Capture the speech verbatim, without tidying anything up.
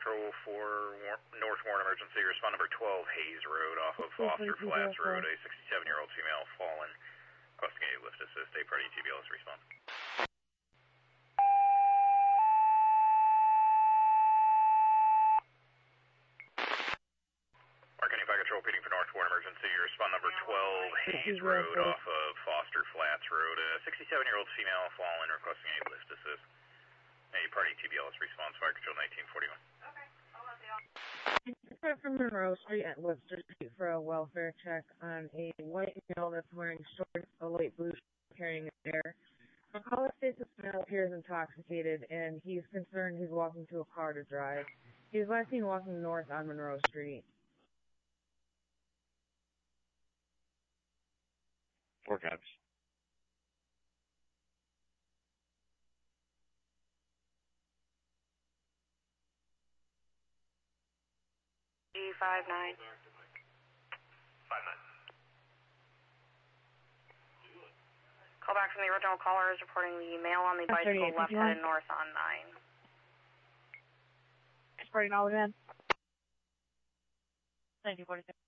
Patrol for War North Warren Emergency. Respond number twelve, Hayes Road off of Foster Flats Road. A sixty-seven-year-old female fallen. Requesting a lift assist. A party T B L S response. Mark any Fire Patrol repeating for North Warren Emergency. Respond number twelve, Hayes Road off of Foster Flats Road. A sixty-seven-year-old female fallen. Requesting a lift assist. A party T B L S response. Fire Control nineteen forty-one. Okay, I'll let you. From Monroe Street at Webster Street for a welfare check on a white male that's wearing shorts, a light blue shirt, carrying a bear. The caller states this male appears intoxicated, and he's concerned he's walking to a car to drive. He's last seen walking north on Monroe Street. Four cops. G five nine. five nine. Call back from the original caller is reporting the male on the bicycle left headed north on nine. Reporting all again. nineteen forty-six.